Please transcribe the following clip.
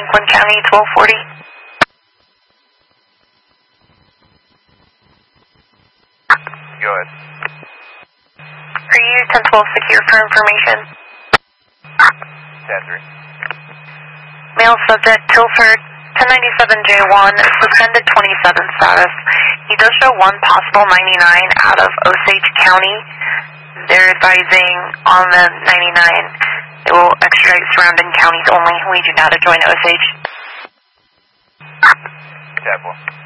Franklin County, 1240. Go ahead. Are you 1012 secure for information? 10-3. Male subject, Tilford, 1097J1, suspended 27 status. He does show one possible 99 out of Osage County. They're advising on the 99, they will extradite surrounding counties only. We do not adjoin Osage. 10-4.